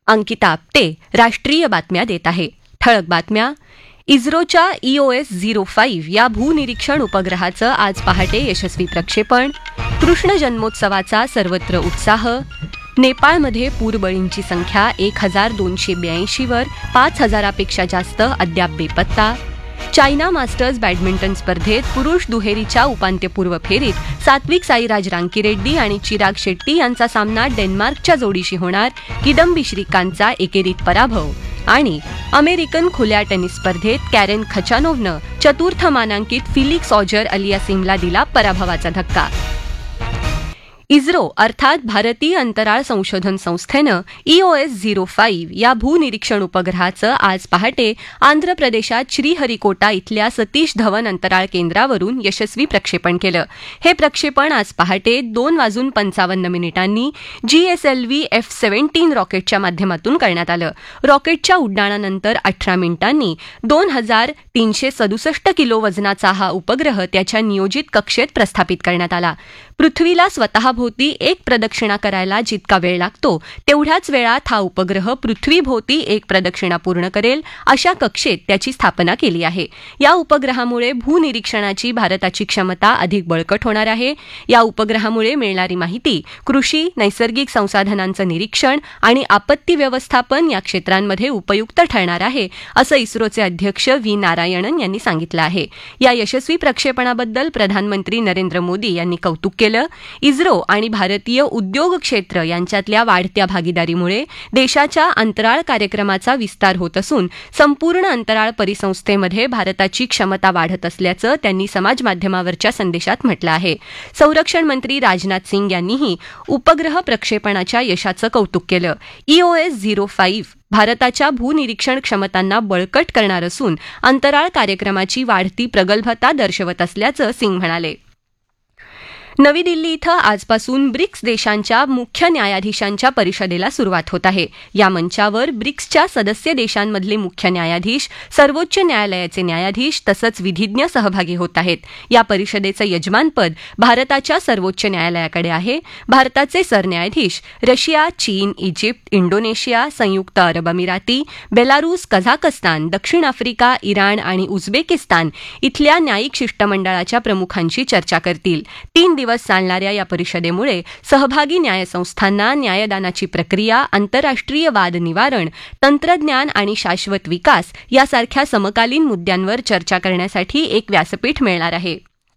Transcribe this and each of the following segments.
अंकिता आपटे राष्ट्रीय बातम्या देत आहे. ठळक बातम्या. इस्रोच्या EOS-05 या भूनिरीक्षण उपग्रहाचं आज पहाटे यशस्वी प्रक्षेपण. कृष्ण जन्मोत्सवाचा सर्वत्र उत्साह. नेपाळमध्ये पूरबळींची संख्या 1282 वर 5000पेक्षा जास्त अद्याप बेपत्ता. चायना मास्टर्स बॅडमिंटन स्पर्धेत पुरुष दुहेरीच्या उपांत्यपूर्व फेरीत सात्विक साईराज रांकीरेड्डी आणि चिराग शेट्टी यांचा सामना डेन्मार्कच्या जोडीशी होणार. किदंबी श्रीकांतचा एकेरीत पराभव. आणि अमेरिकन खुल्या टेनिस स्पर्धेत कॅरेन खचानोव्हनं चतुर्थ मानांकित फिलिक्स ऑजर अलियासिमला दिला पराभवाचा धक्का. इस्रो अर्थात भारतीय अंतराळ संशोधन संस्थेनं EOS-05 या भूनिरीक्षण उपग्रहाचं आज पहाटे आंध्र प्रदेशात श्रीहरिकोटा इथल्या सतीश धवन अंतराळ केंद्रावरून यशस्वी प्रक्षेपण केलं. हे प्रक्षेपण आज पहाटे 2:55 GSLV F-17 रॉकेटच्या माध्यमातून करण्यात आलं. रॉकेटच्या उड्डाणानंतर 18 मिनिटांनी 2367 किलो वजनाचा हा उपग्रह त्याच्या नियोजित कक्षेत प्रस्थापित करण्यात आला. पृथ्वीला स्वतःभोवती एक प्रदक्षिणा करायला जितका वेळ लागतो तेवढ्याच वेळात हा उपग्रह पृथ्वीभोवती एक प्रदक्षिणा पूर्ण करेल अशा कक्षेत त्याची स्थापना केली आहे. या उपग्रहामुळे भूनिरीक्षणाची भारताची क्षमता अधिक बळकट होणार आहे. या उपग्रहामुळे मिळणारी माहिती कृषी, नैसर्गिक संसाधनांचं निरीक्षण आणि आपत्ती व्यवस्थापन या क्षेत्रांमध्ये उपयुक्त ठरणार आहे, असं इस्रोचे अध्यक्ष V. नारायणन यांनी सांगितलं आहे. या यशस्वी प्रक्षेपणाबद्दल प्रधानमंत्री नरेंद्र मोदी यांनी कौतुक केलं. इस्रो आणि भारतीय उद्योग क्षेत्र यांच्यातल्या वाढत्या भागीदारीमुळे देशाच्या अंतराळ कार्यक्रमाचा विस्तार होत असून संपूर्ण अंतराळ परिसंस्थेमध्ये भारताची क्षमता वाढत असल्याचं त्यांनी समाजमाध्यमावरच्या संदेशात म्हटलं आहे. संरक्षण मंत्री राजनाथ सिंग यांनीही उपग्रह प्रक्षेपणाच्या यशाचं कौतुक केलं. EOS-05 भारताच्या भूनिरीक्षण क्षमतांना बळकट करणार असून अंतराळ कार्यक्रमाची वाढती प्रगल्भता दर्शवत असल्याचं सिंग म्हणाले. नवी दिल्ली इथं आजपासून ब्रिक्स देशांच्या मुख्य न्यायाधीशांच्या परिषदेला सुरुवात होत आहे. या मंचावर ब्रिक्सच्या सदस्य देशांमधले मुख्य न्यायाधीश, सर्वोच्च न्यायालयाचे न्यायाधीश तसंच विधिज्ञ सहभागी होत आहेत. या परिषदेचं यजमानपद भारताच्या सर्वोच्च न्यायालयाकडे आहे. भारताचे सरन्यायाधीश रशिया, चीन, इजिप्त, इंडोनेशिया, संयुक्त अरब अमिराती, बेलारूस, कझाकस्तान, दक्षिण आफ्रिका, इराण आणि उझबेकिस्तान इथल्या न्यायिक शिष्टमंडळाच्या प्रमुखांशी चर्चा करतील. 3 दिवस चालणाऱ्या या परिषदेमुळे सहभागी न्यायसंस्थांना न्यायदानाची प्रक्रिया, आंतरराष्ट्रीय वाद निवारण, तंत्रज्ञान आणि शाश्वत विकास यासारख्या समकालीन मुद्द्यांवर चर्चा करण्यासाठी एक व्यासपीठ मिळणार आहे.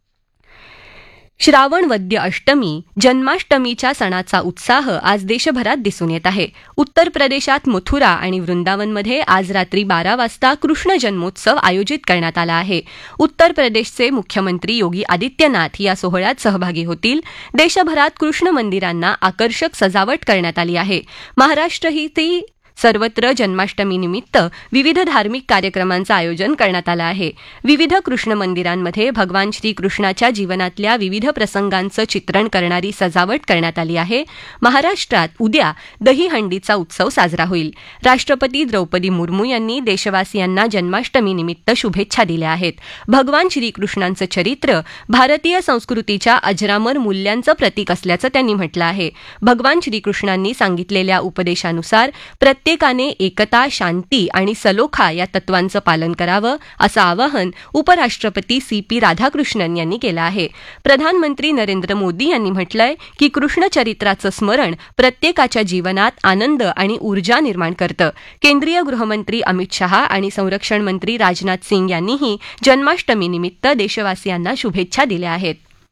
श्रावण वद्य अष्टमी, जन्माष्टमीच्या सणाचा उत्साह आज देशभरात दिसून येत आहे. उत्तर प्रदेशात मथुरा आणि वृंदावनमध्ये आज रात्री 12 वाजता कृष्ण जन्मोत्सव आयोजित करण्यात आला आहे. उत्तर प्रदेशचे मुख्यमंत्री योगी आदित्यनाथ या सोहळ्यात सहभागी होतील. देशभरात कृष्ण मंदिरांना आकर्षक सजावट करण्यात आली आहे. महाराष्ट्रातही सर्वत्र जन्माष्टमीनिमित्त विविध धार्मिक कार्यक्रमांचं आयोजन करण्यात आलं आहे. विविध कृष्ण मंदिरांमध्ये भगवान श्रीकृष्णाच्या जीवनातल्या विविध प्रसंगांचं चित्रण करणारी सजावट करण्यात आली आहे. महाराष्ट्रात उद्या दहीहंडीचा उत्सव साजरा होईल. राष्ट्रपती द्रौपदी मुर्मू यांनी देशवासियांना जन्माष्टमीनिमित्त शुभेच्छा दिल्या आहेत. भगवान श्रीकृष्णांचं चरित्र भारतीय संस्कृतीच्या अजरामर मूल्यांचं प्रतीक असल्याचं त्यांनी म्हटलं आहे. भगवान श्रीकृष्णांनी सांगितलेल्या उपदेशानुसार प्रत्येकाने एकता, शांती आणि सलोखा या तत्वांचं पालन करावं असं आवाहन उपराष्ट्रपती CP राधाकृष्णन यांनी केलं आहे. प्रधानमंत्री नरेंद्र मोदी यांनी म्हटलंय की कृष्ण चरित्राचं स्मरण प्रत्येकाच्या जीवनात आनंद आणि ऊर्जा निर्माण करतं. केंद्रीय गृहमंत्री अमित शहा आणि संरक्षण मंत्री राजनाथ सिंग यांनीही जन्माष्टमीनिमित्त देशवासियांना शुभेच्छा दिल्या आहेत.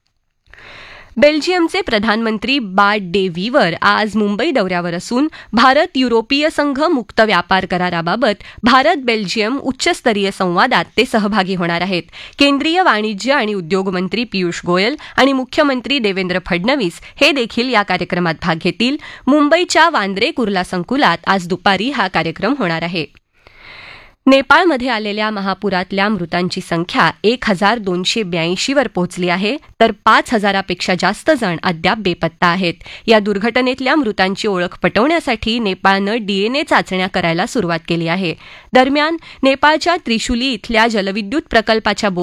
बेल्जियमचे प्रधानमंत्री बार्ट डे वीवर आज मुंबई दौऱ्यावर असून भारत युरोपीय संघ मुक्त व्यापार कराराबाबत भारत बेल्जियम उच्चस्तरीय संवादात ते सहभागी होणार आहेत. केंद्रीय वाणिज्य आणि उद्योग मंत्री पियुष गोयल आणि मुख्यमंत्री देवेंद्र फडणवीस हे देखील या कार्यक्रमात भाग घेतील. मुंबईच्या वांद्रे कुर्ला संकुलात आज दुपारी हा कार्यक्रम होणार आहे. नेपाळमध्ये आलेल्या महापुरातल्या मृतांची संख्या 1282 वर पोहोचली आहे, तर 5000पेक्षा जास्त जण अद्याप बेपत्ता आहेत. या दुर्घटनेतल्या मृतांची ओळख पटवण्यासाठी नेपाळनं DNA चाचण्या करायला सुरुवात केली आहे. दरम्यान नेपाळच्या त्रिशुली इथल्या जलविद्युत प्रकल्पाच्या